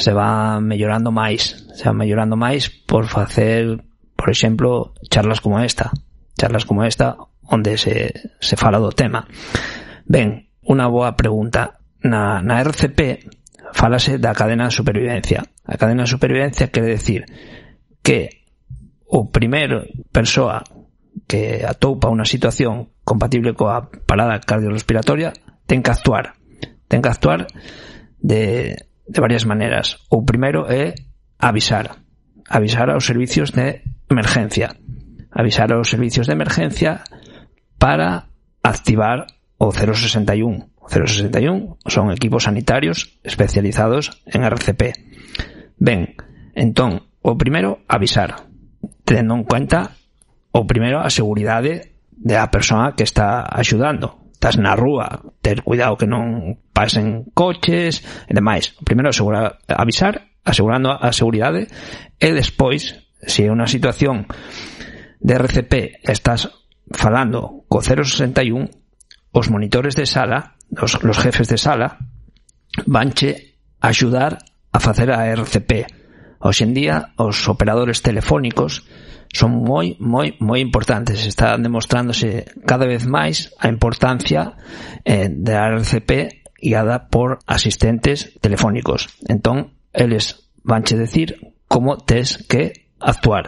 se va mellorando máis por facer, por exemplo, charlas como esta onde se fala do tema. Ben, unha boa pregunta. Na RCP fálase da cadena de supervivencia. A cadena de supervivencia quere decir que o primeiro persoa que atoupa unha situación compatible coa parada cardiorrespiratoria ten que actuar de varias maneiras. O primeiro é avisar aos servicios de emergencia para activar o 061. O 061 son equipos sanitarios especializados en RCP. Ben, entón, o primeiro, avisar, tendo en cuenta o primeiro a seguridade da persoa que está axudando. Estás na rúa, ter cuidado que non pasen coches e demais. O primeiro avisar, asegurando a seguridade, e despois, se é unha situación de RCP, estás falando co 061, os monitores de sala, los jefes de sala, vanche axudar a facer a RCP. Hoxe en día, os operadores telefónicos son moi importantes. Está demostrándose cada vez máis a importancia da RCP guiada por asistentes telefónicos. Entón, eles vanche decir como tes que actuar.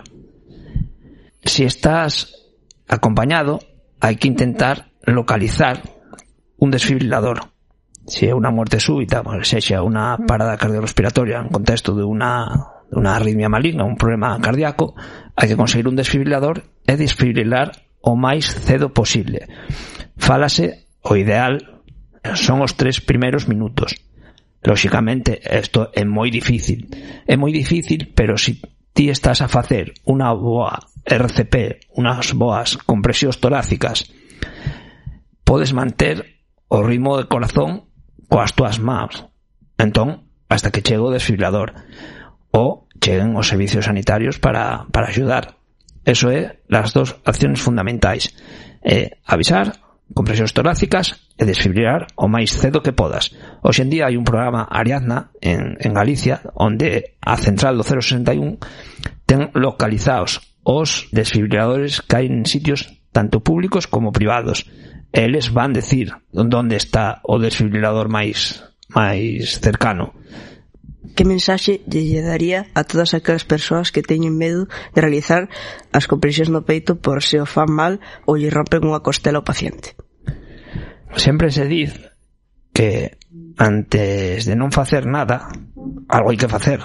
Si estás acompañado, hai que intentar localizar un desfibrilador. Si é unha muerte súbita, sexa unha parada cardiorrespiratoria en contexto de unha arritmia maligna, un problema cardíaco, hai que conseguir un desfibrilador e desfibrilar o máis cedo posible. Fálase, o ideal son os 3 primeiros minutos. Lóxicamente, isto é moi difícil, pero si ti estás a facer unha boa RCP, unhas boas compresións torácicas, podes manter o ritmo de corazón coas túas mans. Entón, hasta que chegue o desfibrilador ou cheguen os servicios sanitarios para axudar. Eso é as dos acciones fundamentais. Avisar, compresións torácicas e desfibrilar o máis cedo que podas. Hoxe en día hai un programa Ariadna en Galicia onde a central do 061 ten localizados os desfibriladores que hai en sitios tanto públicos como privados. Eles van decir onde está o desfibrilador máis cercano. Que mensaxe lle daría a todas aquelas persoas que teñen medo de realizar as compresións no peito por se o fan mal ou lle rompen unha costela ao paciente? Sempre se diz que antes de non facer nada, algo hai que facer.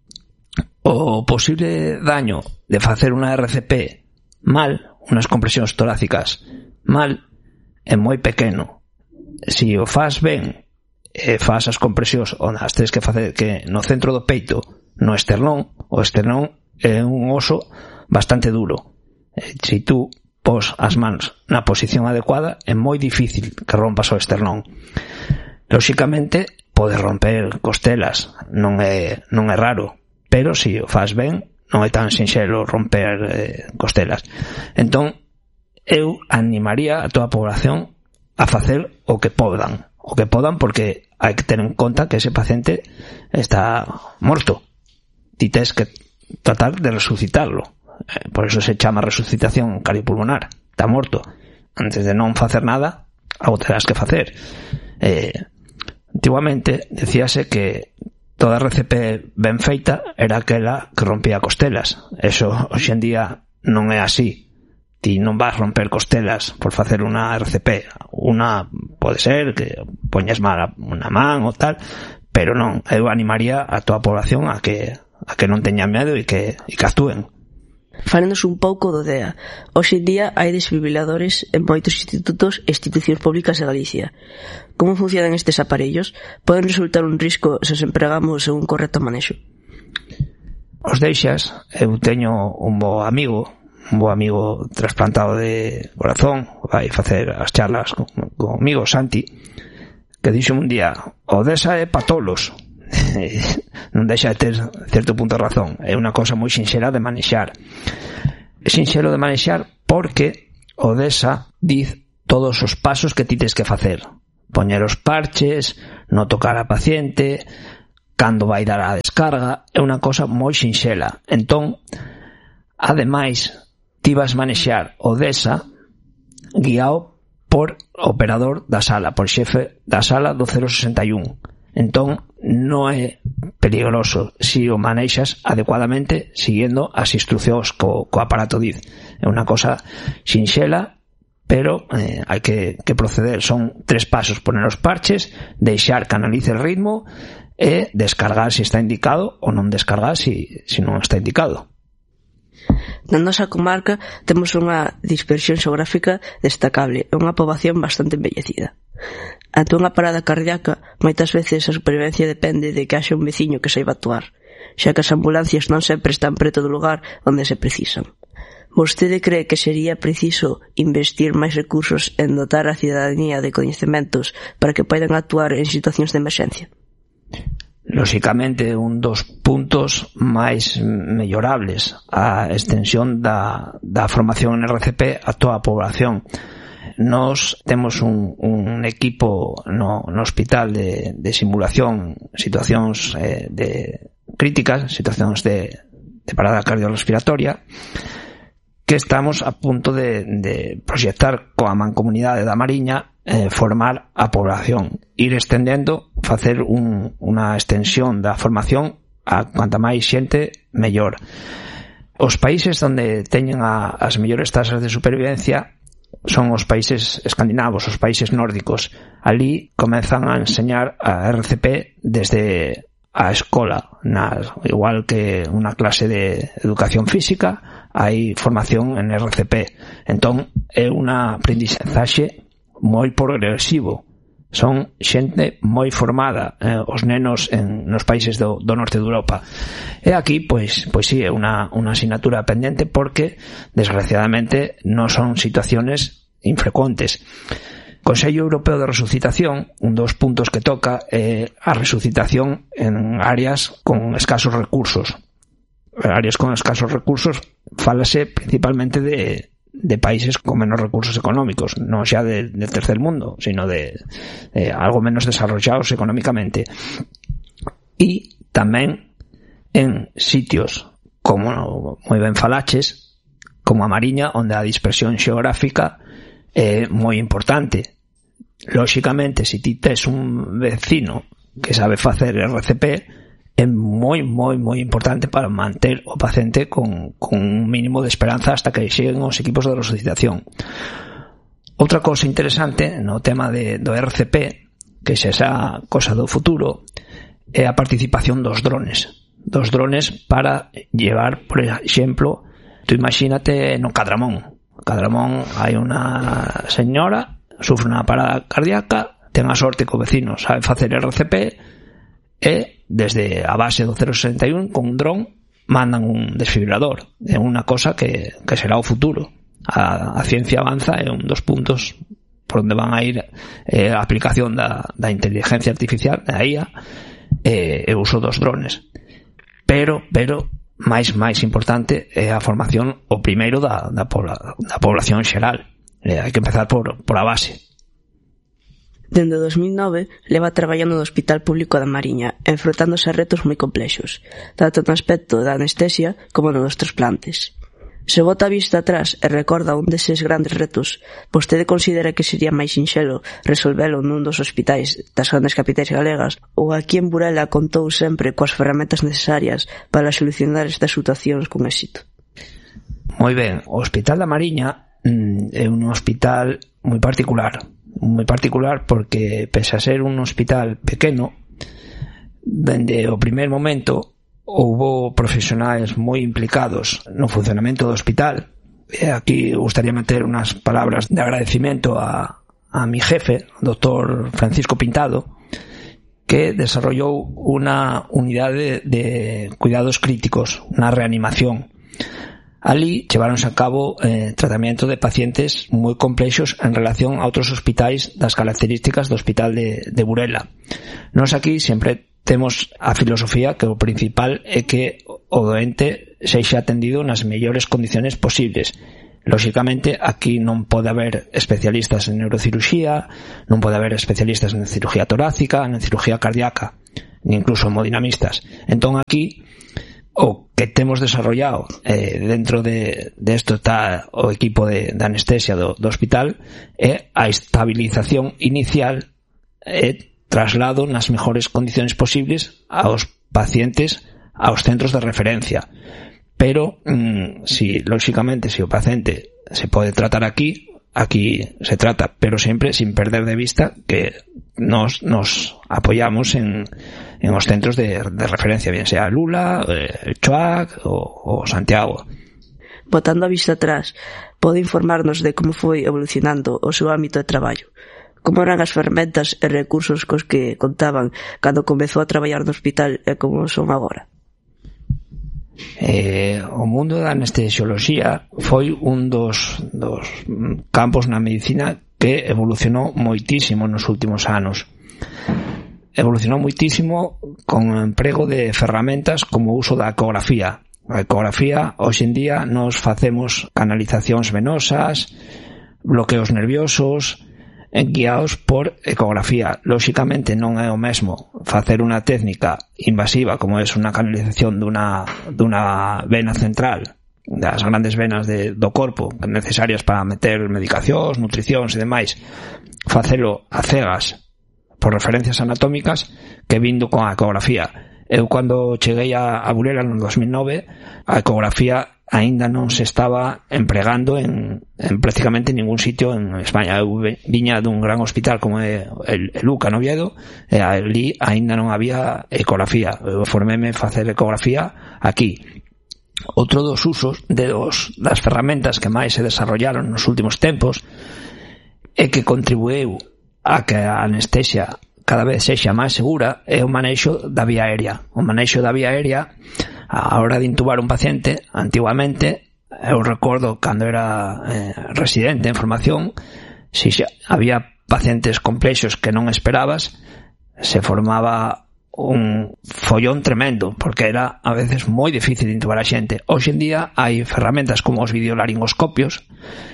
O posible daño de facer unha RCP mal, unhas compresións torácicas mal, é moi pequeno. Si o faz ben e faz as compresións onde as tens que facer, que no centro do peito, no esternón, o esternón é un oso bastante duro. Se tú pos as mans na posición adecuada, é moi difícil que rompas o esternón. Lóxicamente, podes romper costelas, non é raro, pero se o faz ben, non é tan sinxelo romper costelas. Entón, eu animaría a toda a población a facer o que podan, porque hai que ter en conta que ese paciente está morto. Ti tes que tratar de resucitarlo. Por eso se chama resucitación cardiopulmonar. Está morto. Antes de non facer nada, algo terás que facer. Antiguamente decíase que toda RCP ben feita era aquela que rompía costelas. Eso hoxe en día non é así. Ti non vas romper costelas por facer unha RCP. Unha pode ser que poñes mal unha man ou tal, pero non, eu animaría a toda a población a que non teñan medo e que actúen. Fálenos un pouco do DEA. Hoxe en día hai desfibriladores en moitos institutos e institucións públicas de Galicia. Como funcionan estes aparellos? Poden resultar un risco se os empregamos en un correcto manexo? Os deixas. Eu teño un bo amigo trasplantado de corazón, vai facer as charlas comigo, Santi, que dixo un día: o DESA é patolos. Non deixa de ter certo punto de razón. É unha cosa moi sinxela de manexar. É sinxelo de manexar porque o DESA diz todos os pasos que ti tens que facer: poñer os parches, non tocar a paciente, cando vai dar a descarga, é unha cosa moi sinxela. Entón, ademais, ti vas manexar o DESA guiado por operador da sala, por xefe da sala do 061. Entón, non é peligroso se o manexas adecuadamente siguiendo as instruccións co aparato DID. É unha cosa sinxela, pero hai que proceder. Son 3 pasos: poner os parches, deixar que analice o ritmo e descargar se está indicado ou non descargar se non está indicado. Na nosa comarca temos unha dispersión xeográfica destacable e unha poboación bastante envellecida. Ante unha parada cardíaca, moitas veces a supervivencia depende de que haxa un veciño que saiba actuar, xa que as ambulancias non sempre están preto do lugar onde se precisan. Vostede cree que sería preciso investir máis recursos en dotar a cidadanía de coñecementos para que poidan actuar en situacións de emerxencia? Lóxicamente, un dos puntos máis mellorables a extensión da formación en RCP a toda a población. Nos temos un equipo no hospital de simulación, situacións de críticas, situacións de parada cardiorrespiratoria, que estamos a punto de proxectar coa mancomunidade da Mariña, formar a población, ir extendendo, facer unha extensión da formación a cuanta máis xente mellor. Os países onde teñen as mellores tasas de supervivencia son os países escandinavos, os países nórdicos. Ali comezan a enseñar a RCP desde a escola, igual que unha clase de educación física, hai formación en RCP. Entón, é unha aprendizaxe moi progresivo. Son xente moi formada, os nenos nos países do norte de Europa. E aquí, pois sí, é unha asignatura pendente porque, desgraciadamente, non son situaciones infrecuentes. Consello Europeo de Resucitación, un dos puntos que toca é a resucitación en áreas con escasos recursos. Áreas con escasos recursos, fálase principalmente de países con menos recursos económicos, non xa del tercer mundo, sino de algo menos desarrollados económicamente. E tamén en sitios como moi ben falaches, como a Mariña, onde a dispersión xeográfica é moi importante. Lóxicamente, se ti tes un vecino que sabe facer RCP, é moi importante para manter o paciente con un mínimo de esperanza hasta que xeguen os equipos de resucitación. Outra cousa interesante no tema do RCP, que xa esa cosa do futuro, é a participación dos drones para llevar, por exemplo, tú imagínate no Cadramón hai unha señora, sufre unha parada cardíaca, ten a sorte que o vecino sabe facer RCP e desde a base do 061 con un dron mandan un desfibrilador. É unha cosa que será o futuro. A ciencia avanza, é un dos puntos por onde van a ir a aplicación da inteligencia artificial, da IA, e o uso dos drones. Pero máis importante é a formación o primeiro da población xeral. Hai que empezar por a base. Dende 2009 leva traballando no Hospital Público da Mariña, enfrontándose a retos moi complexos, tanto no aspecto da anestesia como no dos trasplantes. Se bota a vista atrás e recorda un deses grandes retos, vostede considera que sería máis sinxelo resolvelo nun dos hospitais das grandes capitais galegas ou aquí en Burela contou sempre coas ferramentas necesarias para solucionar estas situacións con éxito? Moi ben, o Hospital da Mariña é un hospital moi particular porque, pese a ser un hospital pequeno, dende o primer momento houbo profesionais moi implicados no funcionamento do hospital. E aquí gustaría meter unas palabras de agradecimiento a mi jefe, doctor Francisco Pintado, que desarrollou unha unidade de cuidados críticos, unha reanimación. Ali cheváronse a cabo tratamento de pacientes moi complexos en relación a outros hospitais das características do Hospital de Burela. Nós aquí sempre temos a filosofía que o principal é que o doente sexa atendido nas mellores condiciones posibles. Lóxicamente, aquí non pode haber especialistas en neurocirurxía, non pode haber especialistas en cirugía torácica, en cirugía cardíaca. nin incluso hemodinamistas. Entón aquí o que temos desarrollado dentro de esto está o equipo de anestesia do hospital é a estabilización inicial e traslado nas mejores condiciones posibles aos pacientes aos centros de referencia. Pero lógicamente, si o paciente se pode tratar aquí se trata, pero sempre sin perder de vista que nos apoyamos en os centros de referencia, bien sea Lula, Choac o Santiago. Botando a vista atrás, pode informarnos de como foi evolucionando o seu ámbito de traballo? Como eran as ferramentas e recursos cos que contaban cando comezou a traballar no hospital e como son agora? O mundo da anestesioloxía foi un dos campos na medicina que evolucionou moitísimo nos últimos anos. Evolucionou moitísimo con o emprego de ferramentas como o uso da ecografía. A ecografía, hoxe en día, nos facemos canalizacións venosas, bloqueos nerviosos, guiados por ecografía. Lógicamente non é o mesmo facer unha técnica invasiva como é unha canalización dunha vena central, das grandes venas do corpo necesarias para meter medicacións, nutricións e demais, facelo a cegas por referencias anatómicas que vindo con a ecografía. Eu cando cheguei a Burela no 2009, a ecografía aínda non se estaba empregando en prácticamente ningún sitio en España. Eu viña dun gran hospital como é el UCA no Oviedo, e ali aínda non había ecografía. Eu forméme facer ecografía aquí. Outro dos usos das ferramentas que máis se desarrollaron nos últimos tempos e que contribuiu a que a anestesia cada vez sexa máis segura é o manexo da vía aérea. O manexo da vía aérea, a hora de intubar un paciente, antiguamente, eu recordo cando era residente en formación, se había pacientes complexos que non esperabas, se formaba un follón tremendo, porque era a veces moi difícil de intubar a xente. Hoxe en día hai ferramentas como os videolaringoscopios,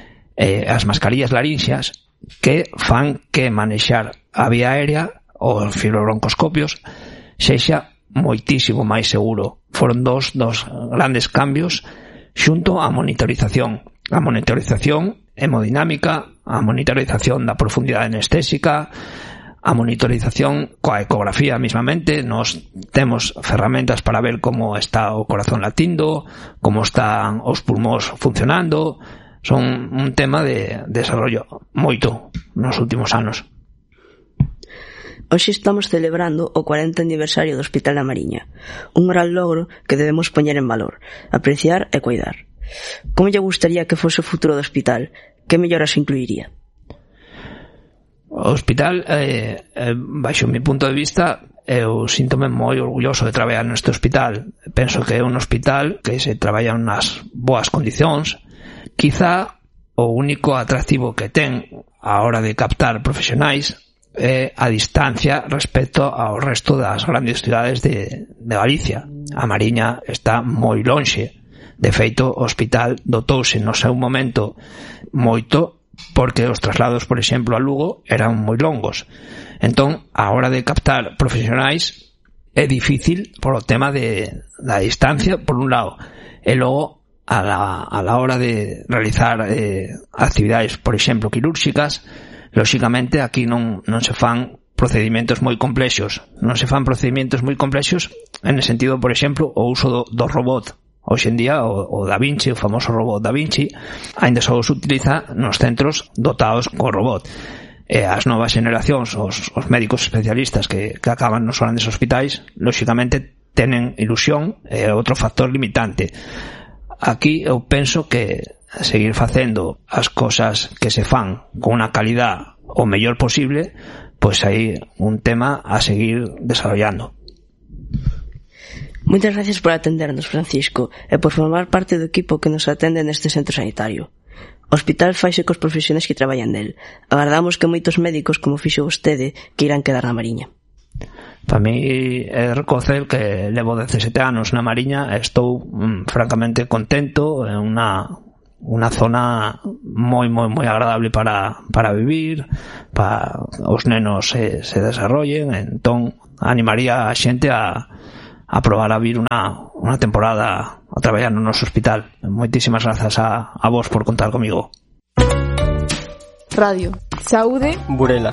as mascarillas larinxias, que fan que manexar a vía aérea ou os fibrobroncoscopios sexa moitísimo máis seguro. Foron dos grandes cambios xunto á monitorización. A monitorización hemodinámica, a monitorización da profundidade anestésica, a monitorización coa ecografía mismamente. Nos temos ferramentas para ver como está o corazón latindo, como están os pulmóns funcionando. Son un tema de desarrollo moito nos últimos anos. Hoxe estamos celebrando o 40 aniversario do Hospital da Mariña, un gran logro que debemos poñer en valor, apreciar e cuidar. Como lle gustaría que fose o futuro do hospital? Que melloras incluiría? O hospital, baixo o mi punto de vista, eu síntome moi orgulloso de traballar neste hospital. Penso que é un hospital que se traballa en unas boas condicións. Quizá o único atractivo que ten a hora de captar profesionais é a distancia respecto ao resto das grandes cidades de Galicia. A Mariña está moi lonxe. De feito, o hospital dotouse no seu momento moito porque os traslados, por exemplo, a Lugo eran moi longos. Entón, a hora de captar profesionais é difícil por o tema da distancia, por un lado, e logo a la hora de realizar actividades, por exemplo, quirúrxicas. Lógicamente, aquí non se fan procedimentos moi complexos. Non se fan procedimentos moi complexos en el sentido, por exemplo, o uso do robot. Hoxe en día, o Da Vinci, o famoso robot Da Vinci, ainda só se utiliza nos centros dotados co robot. As novas generacións, os médicos especialistas que acaban nos grandes hospitais, lógicamente, tenen ilusión, outro factor limitante. Aquí eu penso que seguir facendo as cosas que se fan con unha calidad o mellor posible, pois hai un tema a seguir desarrollando. Moitas gracias por atendernos, Francisco, e por formar parte do equipo que nos atende neste centro sanitario. O hospital faise cos profesionais que traballan nel. Agardamos que moitos médicos, como fixo vostede, que irán quedar na Mariña. Para mí é recocer que levo 17 anos na Mariña e estou francamente contento. É unha unha zona moi agradable para vivir, para os nenos se desarrollen. Entón animaría a xente a probar a vir unha temporada a traballar no noso hospital. Moitísimas grazas a vos por contar comigo. Radio Saúde Burela.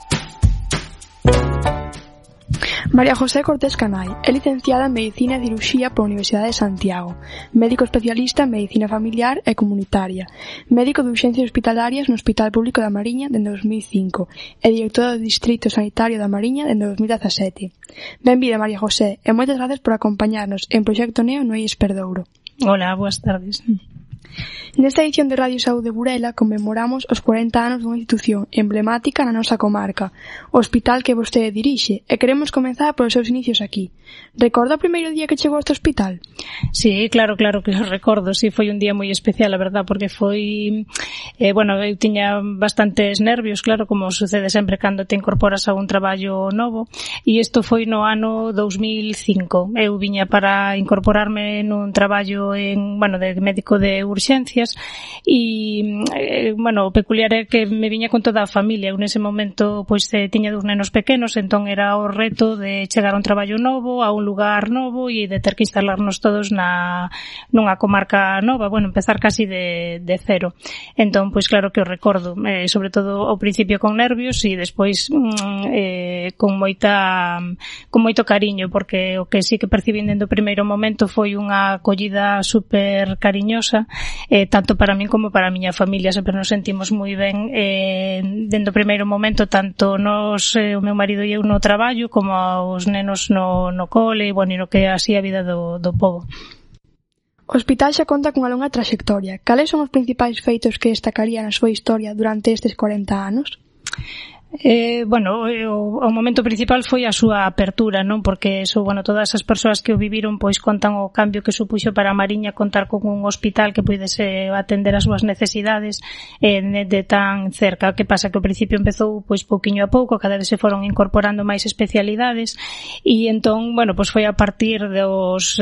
María José Cortés Canai é licenciada en Medicina e Cirurxía pola Universidade de Santiago, médico especialista en Medicina Familiar e Comunitaria, médico de Urxencias Hospitalarias no Hospital Público da Mariña dende 2005 e directora do Distrito Sanitario da Mariña dende 2017. Benvida, María José, e moitas gracias por acompañarnos en Proxecto Neo no IES Perdouro. Hola, boas tardes. Nesta edición de Radio Saúde Burela conmemoramos os 40 anos dunha institución emblemática na nosa comarca, o hospital que vostede dirixe, e queremos comenzar polos seus inicios aquí. Recorda o primeiro día que chegou a este hospital? Sí, claro que o recordo. Sí, foi un día moi especial, a verdad, porque foi... eu tiña bastantes nervios, claro, como sucede sempre cando te incorporas a un traballo novo, e isto foi no ano 2005. Eu viña para incorporarme nun traballo de médico de urxencias e, o peculiar é que me viña con toda a familia. Eu nese momento, tiña 2 nenos pequenos, entón era o reto de chegar a un traballo novo, a un lugar novo e de ter que instalarnos todos nunha comarca nova, empezar casi de cero. Entón, claro que o recordo, sobre todo ao principio con nervios e despois con moito cariño, porque o que sí que percibín dende o primeiro momento foi unha acollida super cariñosa, tanto para min como para a miña familia. Sempre nos sentimos moi ben dende o primeiro momento, tanto nos, o meu marido e eu no traballo, como os nenos no cole, e no que é así a vida do pobo. O hospital xa conta cunha longa traxectoria. Cales son os principais feitos que destacaría na súa historia durante estes 40 anos? O momento principal foi a súa apertura, non? Porque todas as persoas que o viviron contan o cambio que supuxo para a Mariña contar con un hospital que puidese atender as súas necesidades de tan cerca. Que pasa que ao principio empezou pouquiño a pouco, cada vez se foron incorporando máis especialidades e entón, foi a partir dos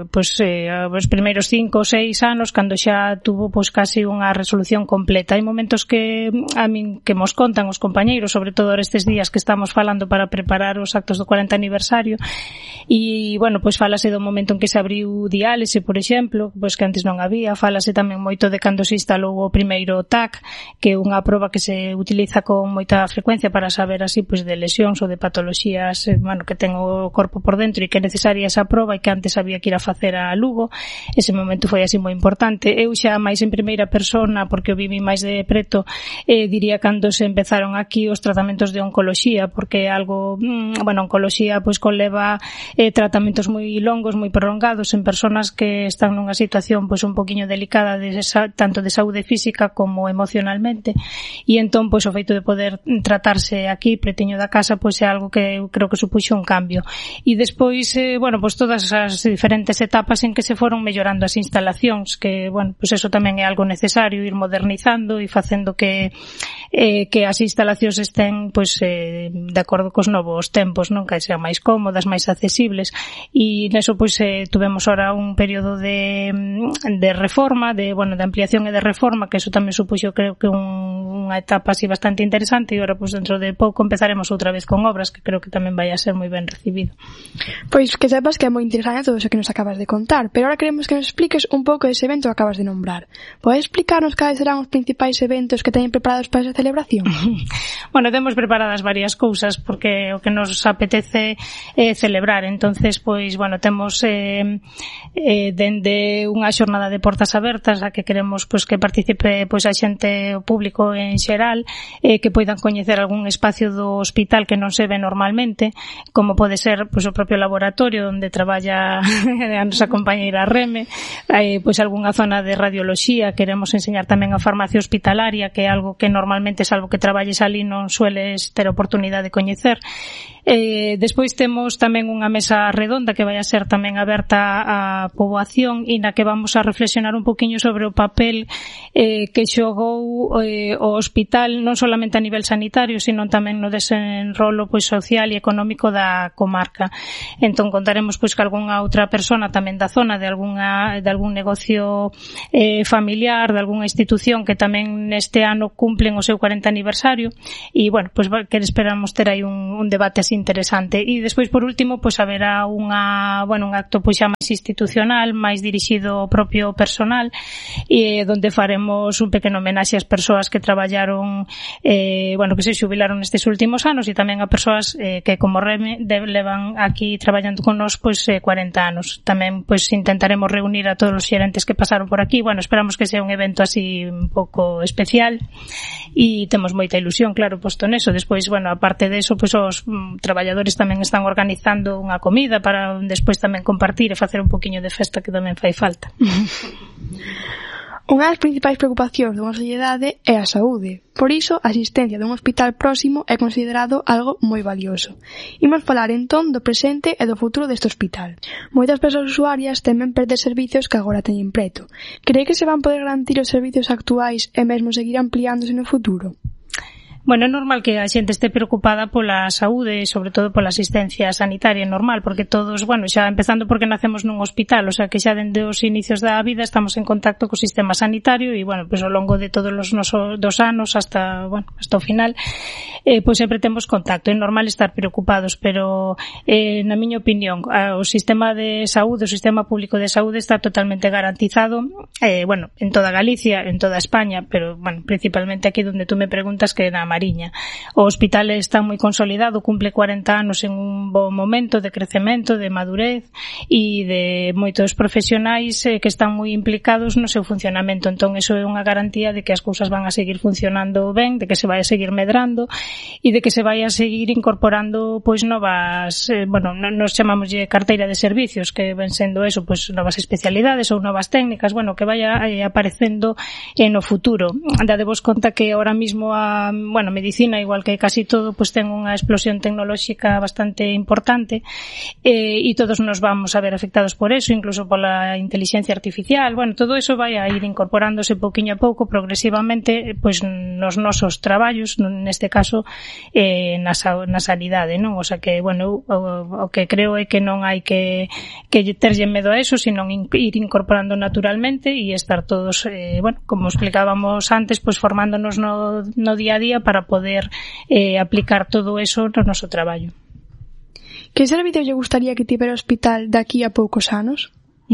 os primeiros 5 ou 6 anos cando xa tuvo casi unha resolución completa. Hai momentos que a min que mos contan os compañeiros, sobre todo estes días que estamos falando para preparar os actos do 40 aniversario e, falase do momento en que se abriu diálise, por exemplo, que antes non había. Falase tamén moito de cando se instalou o primeiro TAC, que é unha proba que se utiliza con moita frecuencia para saber así de lesións ou de patoloxías que ten o corpo por dentro e que é necesaria esa proba e que antes había que ir a facer a Lugo. Ese momento foi así moi importante. Eu xa máis en primeira persona, porque o vivi máis de preto, diría cando se empezaron aquí os tratamentos de oncoloxía, porque é algo, oncoloxía conleva tratamentos moi longos, moi prolongados en persoas que están nunha situación un poquinho delicada tanto de saúde física como emocionalmente, e entón o feito de poder tratarse aquí pretiño da casa é algo que eu creo que supuxo un cambio. E despois, todas as diferentes etapas en que se foron mellorando as instalacións, que, eso tamén é algo necesario, ir modernizando e facendo que as instalacións estén de acordo cos novos tempos, non? Que sean máis cómodas, máis accesibles, e neso tuvemos ahora un período de reforma, de ampliación e de reforma, que eso tamén supuxo, creo que unha etapa así bastante interesante, e ahora dentro de pouco empezaremos outra vez con obras, que creo que tamén vai a ser moi ben recibido. Pois que sepas que é moi interesante todo iso que nos acabas de contar, pero ahora queremos que nos expliques un pouco dese evento que acabas de nombrar. Podes explicarnos cales serán os principais eventos que teñen preparados para esa celebración? Temos preparadas varias cousas, porque o que nos apetece é celebrar. Entonces, temos dende unha xornada de portas abertas a que queremos que participe a xente, o público en xeral, que poidan coñecer algún espacio do hospital que non se ve normalmente, como pode ser o propio laboratorio onde traballa a nosa compañeira Reme, algunha zona de radioloxía. Queremos enseñar tamén a farmacia hospitalaria, que é algo que normalmente, salvo que traballes ali, non sueles ter oportunidade de coñecer. Despois temos tamén unha mesa redonda que vai a ser tamén aberta á poboación e na que vamos a reflexionar un poquinho sobre o papel que xogou o hospital non solamente a nivel sanitario, sino tamén no desenrolo pois social e económico da comarca. Entón contaremos pois que algunha outra persona tamén da zona de algún negocio familiar, de algunha institución que tamén neste ano cumplen o seu 40 aniversario e, bueno, pois que esperamos ter aí un debate así interesante. E despois, por último, pois haberá un acto pois xa máis institucional, máis dirixido ao propio personal e donde faremos un pequeno homenaxe ás persoas que traballaron que se xubilaron nestes últimos anos e tamén a persoas que como Reme levan aquí traballando con nós pois 40 anos. Tamén pois intentaremos reunir a todos os xerentes que pasaron por aquí. Bueno, esperamos que sea un evento así un pouco especial e temos moita ilusión, claro, posto neso. Despois, bueno, aparte de eso, pois os traballadores tamén están organizando unha comida para despois tamén compartir e facer un poquinho de festa que tamén fai falta. Unha das principais preocupacións dunha sociedade é a saúde. Por iso, a asistencia dun hospital próximo é considerado algo moi valioso. Imos falar entón do presente e do futuro deste hospital. Moitas persoas usuarias temen perder servizos que agora teñen preto. Cree que se van poder garantir os servizos actuais e mesmo seguir ampliándose no futuro? Bueno, é normal que a xente este preocupada pola saúde e sobre todo pola asistencia sanitaria, normal, porque todos, bueno, xa empezando porque nacemos nun hospital, o sea que xa dende os inicios da vida estamos en contacto co sistema sanitario e, bueno, pois ao longo de todos os nosos 2 anos hasta o final, pois sempre temos contacto. É normal estar preocupados, pero na miña opinión, o sistema de saúde, o sistema público de saúde está totalmente garantizado, en toda Galicia, en toda España, pero, bueno, principalmente aquí donde tú me preguntas, que na Mariña. O hospital está moi consolidado, cumple 40 anos en un bo momento de crecemento, de madurez e de moitos profesionais que están moi implicados no seu funcionamento. Entón, eso é unha garantía de que as cousas van a seguir funcionando ben, de que se vai a seguir medrando e de que se vai a seguir incorporando pois novas, nos chamamos de carteira de servicios, que ven sendo eso, pois novas especialidades ou novas técnicas, que vaya aparecendo no futuro. Dadevos conta que ahora mismo a medicina, igual que casi todo, pues ten unha explosión tecnolóxica bastante importante e todos nos vamos a ver afectados por eso, incluso pola inteligencia artificial. Todo eso vai a ir incorporándose pouquiño a pouco, progresivamente, pues nos nosos traballos, neste caso na sanidade, non? O sea que, o que creo é que non hai que terlle medo a eso, sino ir incorporando naturalmente e estar todos, como explicábamos antes, pues formándonos no día a día para poder aplicar todo eso no noso traballo. Que servicio lle gustaría que tivera o hospital daqui a poucos anos?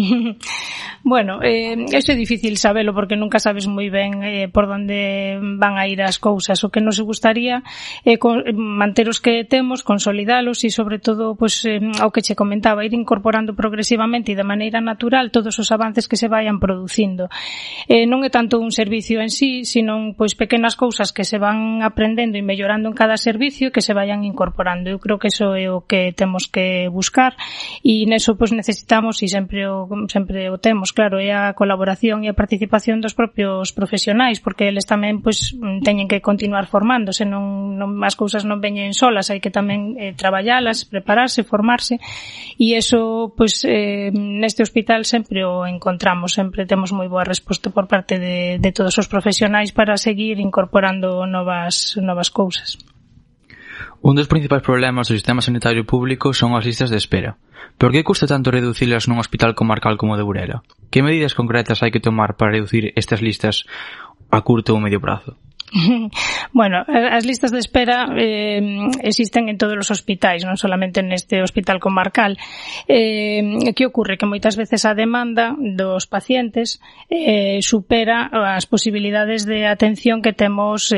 Eso é difícil sabelo porque nunca sabes moi ben por onde van a ir as cousas. O que nos gustaría é manter os que temos, consolidalos e, sobre todo, ao que che comentaba, ir incorporando progresivamente e de maneira natural todos os avances que se vayan producindo. Non é tanto un servicio en sí, sino pequenas cousas que se van aprendendo e mellorando en cada servicio que se vayan incorporando. Eu creo que eso é o que temos que buscar e neso necesitamos, e sempre o temos, claro, é a colaboración e a participación dos propios profesionais, porque eles tamén teñen que continuar formándose, non as cousas non veñen solas, hai que tamén traballalas, prepararse, formarse, e eso neste hospital sempre o encontramos, sempre temos moi boa resposta por parte de todos os profesionais para seguir incorporando novas cousas. Un dos principais problemas do sistema sanitario público son as listas de espera. Por que custa tanto reducilas nun hospital comarcal como o de Burela? Que medidas concretas hai que tomar para reducir estas listas a curto ou medio prazo? As listas de espera existen en todos os hospitais, non solamente neste hospital comarcal. Que ocorre? Que moitas veces a demanda dos pacientes supera as posibilidades de atención que temos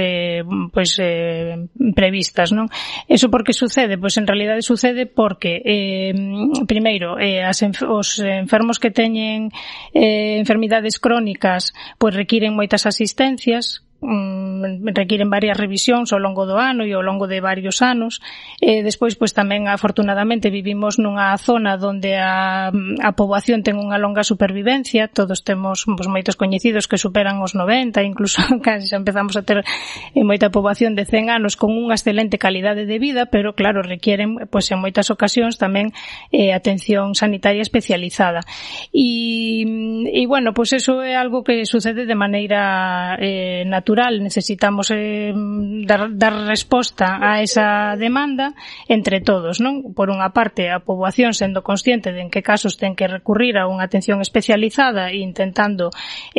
previstas, non? Eso por que sucede? En realidade sucede porque primeiro, os enfermos que teñen enfermidades crónicas requiren moitas asistencias, requiren varias revisións ao longo do ano e ao longo de varios anos. Despois, tamén, afortunadamente, vivimos nunha zona onde a poboación ten unha longa supervivencia. Todos temos moitos coñecidos que superan os 90, incluso casi xa empezamos a ter moita poboación de 100 anos con unha excelente calidade de vida, pero, claro, requieren, en moitas ocasións, tamén atención sanitaria especializada. E eso é algo que sucede de maneira natural natural, necesitamos dar resposta a esa demanda entre todos, non? Por unha parte, a poboación sendo consciente de en que casos ten que recurrir a unha atención especializada e intentando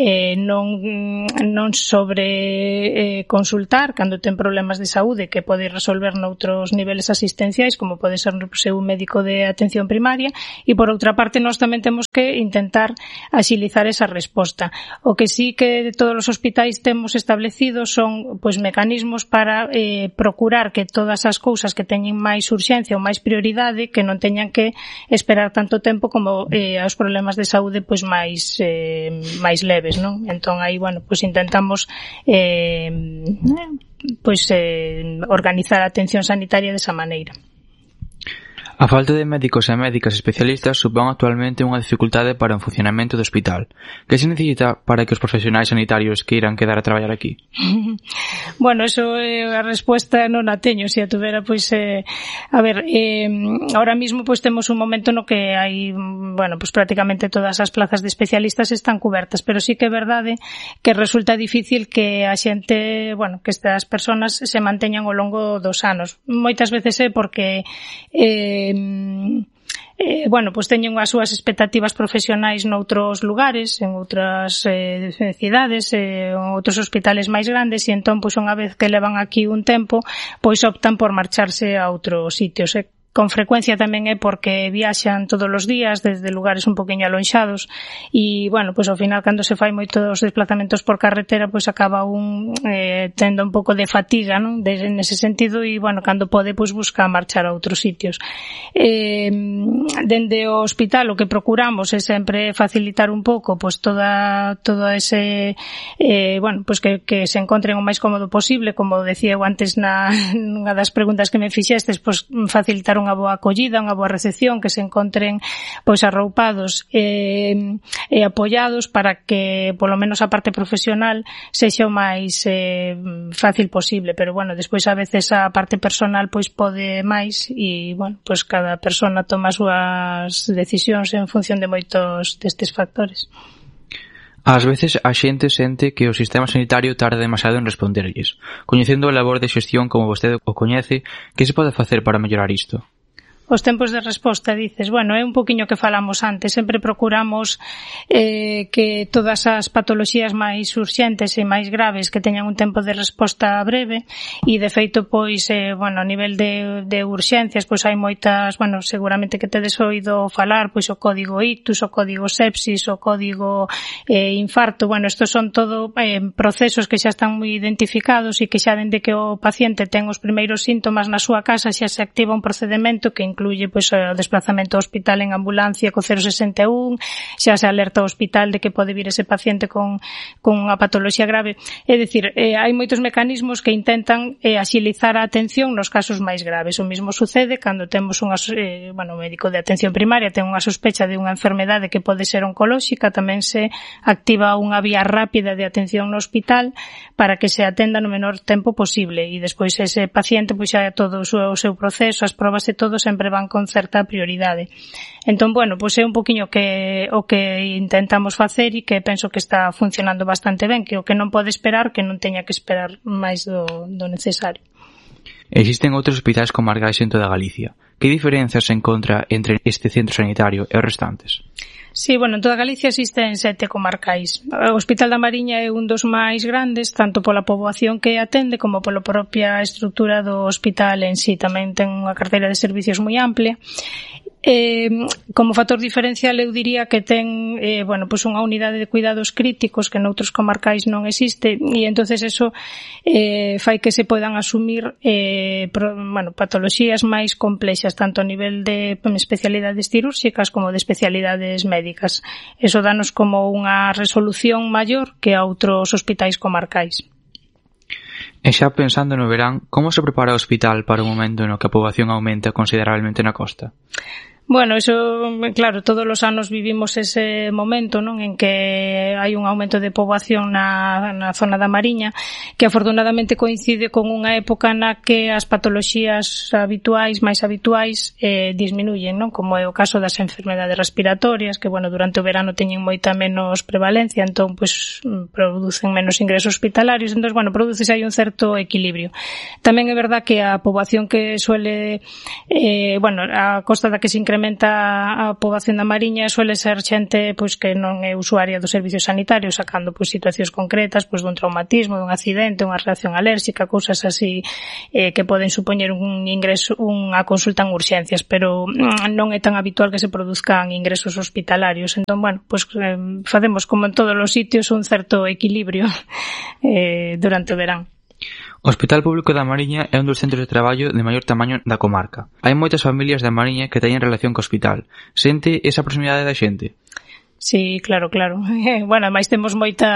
non sobre consultar cando ten problemas de saúde que pode resolver noutros niveles asistenciais, como pode ser un médico de atención primaria, e por outra parte nós tamén temos que intentar axilizar esa resposta. O que sí que todos os hospitais temos establecidos son pois mecanismos para procurar que todas as cousas que teñen máis urxencia ou máis prioridade que non teñan que esperar tanto tempo como os problemas de saúde pois máis leves, non? Entón aí, bueno, pois intentamos organizar a atención sanitaria desa maneira. A falta de médicos e médicas especialistas supón actualmente unha dificultade para o funcionamento do hospital. Que se necesita para que os profesionais sanitarios queiran quedar a traballar aquí? Bueno, eso a resposta non a teño. Se a tuvera, pois, a ver, ahora mismo pois temos un momento no que hai, bueno, pois prácticamente todas as plazas de especialistas están cubertas, pero sí que é verdade que resulta difícil que a xente, bueno, que estas persoas se manteñan ao longo dos anos. Moitas veces é porque bueno, pois teñen as súas expectativas profesionais noutros lugares, en outras cidades, en outros hospitales máis grandes, e entón, pois unha vez que levan aquí un tempo, pois optan por marcharse a outros sitios. Con frecuencia tamén é porque viaxan todos os días desde lugares un poquinho alonxados e, bueno, pois ao final cando se fai moitos desplazamentos por carretera pois acaba tendo un pouco de fatiga, non? Nese sentido e, bueno, cando pode pois busca marchar a outros sitios. Dende o hospital o que procuramos é sempre facilitar un pouco pois todo ese bueno, pois que se encontren o máis cómodo posible, como decía eu antes nunha das preguntas que me fixestes, pois facilitar unha boa acollida, unha boa recepción, que se encontren pois arroupados e apoiados para que polo menos a parte profesional sexa o máis fácil posible, pero bueno, despois a veces a parte personal pois pode máis e bueno, pois cada persona toma as súas decisións en función de moitos destes factores. Ás veces a xente sente que o sistema sanitario tarda demasiado en responderlles. Coñecendo a labor de xestión como vostede o coñece, que se pode facer para mellorar isto? Os tempos de resposta, dices, bueno, é un poquinho que falamos antes, sempre procuramos que todas as patoloxías máis urxentes e máis graves que teñan un tempo de resposta breve e de feito, pois, bueno, a nivel de urxencias, pois hai moitas, bueno, seguramente que tedes oído falar, pois o código ictus, o código sepsis, o código infarto, bueno, estos son todo procesos que xa están moi identificados e que xa dende que o paciente ten os primeiros síntomas na súa casa xa se activa un procedemento que incluye pois o desplazamento ao hospital en ambulancia co 061, xa se alerta ao hospital de que pode vir ese paciente con unha patoloxía grave. É dicir, hai moitos mecanismos que intentan axilizar a atención nos casos máis graves. O mismo sucede cando temos un médico de atención primaria ten unha sospecha de unha enfermedade que pode ser oncolóxica, tamén se activa unha vía rápida de atención no hospital para que se atenda no menor tempo posible e despois ese paciente pois xa todo o seu proceso, as probas e todo sempre van con certa prioridade. Entón, bueno, pois é un poquinho o que intentamos facer e que penso que está funcionando bastante ben, que o que non pode esperar que non teña que esperar máis do necesario. Existen outros hospitais comarcais en toda Galicia. Que diferenzas se encontra entre este centro sanitario e os restantes? Sí, bueno, en toda Galicia existen 7 comarcais. O Hospital da Mariña é un dos máis grandes, tanto pola poboación que atende como pola propia estrutura do hospital en sí. Tamén ten unha carteira de servicios moi amplia. Como factor diferencial eu diría que ten pois unha unidade de cuidados críticos que noutros comarcais non existe e entonces eso fai que se podan asumir patoloxías máis complexas tanto a nivel de especialidades cirúrxicas como de especialidades médicas. Eso danos como unha resolución maior que a outros hospitais comarcais. E xa pensando no verán, como se prepara o hospital para o momento no que a poboación aumenta considerablemente na costa? Bueno, eso, claro, todos os anos vivimos ese momento, non, en que hai un aumento de poboación na zona da Mariña, que afortunadamente coincide con unha época na que as patoloxías máis habituais, disminuyen, non, como é o caso das enfermedades respiratorias, que, bueno, durante o verano teñen moita menos prevalencia, entón, pues, producen menos ingresos hospitalarios, entón, bueno, produces aí un certo equilibrio. Tamén é verdad que a poboación que suele, a costa da que se incrementa a poboación da Mariña suele ser xente pois que non é usuaria dos servicios sanitarios, sacando pois situacións concretas, pois dun traumatismo, dun accidente, unha reacción alérxica, cousas así que poden supoñer un ingreso, unha consulta en urxencias, pero non é tan habitual que se produzcan ingresos hospitalarios. Entón, bueno, pois facemos como en todos os sitios un certo equilibrio durante o verán. O Hospital Público da Mariña é un dos centros de traballo de maior tamaño da comarca. Hai moitas familias da Mariña que teñen relación co hospital. Sente esa proximidade da xente? Sí, claro. Bueno, ademais temos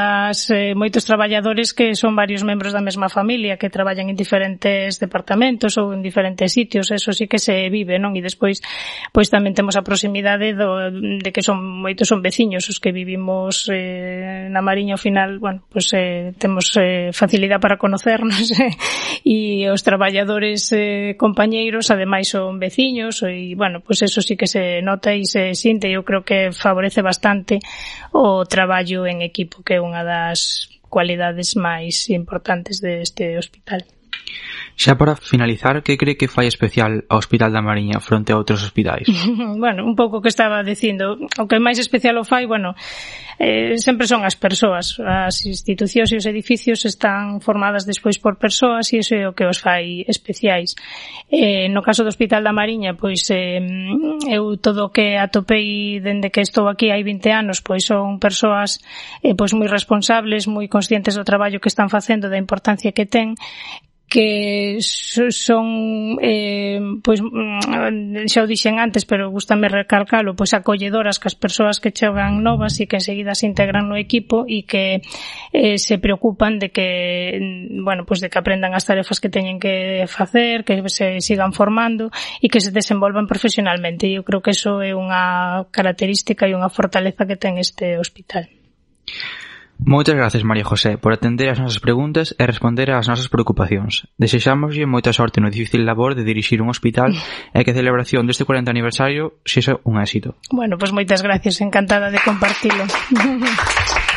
moitos traballadores que son varios membros da mesma familia que traballan en diferentes departamentos ou en diferentes sitios, eso sí que se vive, non? E despois pois tamén temos a proximidade de que moitos son veciños os que vivimos na Mariña. Ao final, bueno, pois temos facilidade para conocernos e os traballadores compañeiros ademais son veciños e, bueno, pois eso sí que se nota e se sinte, eu creo que favorece bastante o traballo en equipo, que é unha das cualidades máis importantes deste hospital. Xa para finalizar, que cree que fai especial ao Hospital da Mariña fronte a outros hospitais? Bueno, un pouco que estaba dicindo, o que máis especial o fai, bueno, sempre son as persoas. As institucións e os edificios están formadas despois por persoas e iso é o que os fai especiais. No caso do Hospital da Mariña, pois eu todo o que atopei dende que estou aquí hai 20 anos, pois son persoas pois moi responsables, moi conscientes do traballo que están facendo, da importancia que ten, que son pois xa o dixen antes, pero gústame recalcalo, pois acolledoras que as persoas que chegan novas e que enseguida se integran no equipo e que se preocupan de que, bueno, pois de que aprendan as tarefas que teñen que facer, que se sigan formando e que se desenvolvan profesionalmente. E eu creo que eso é unha característica e unha fortaleza que ten este hospital. Moitas gracias, María José, por atender as nosas preguntas e responder ás nosas preocupacións. Desexámoslle moita sorte no difícil labor de dirixir un hospital e que a celebración deste 40 aniversario sexa un éxito. Bueno, pois moitas gracias, encantada de compartilo.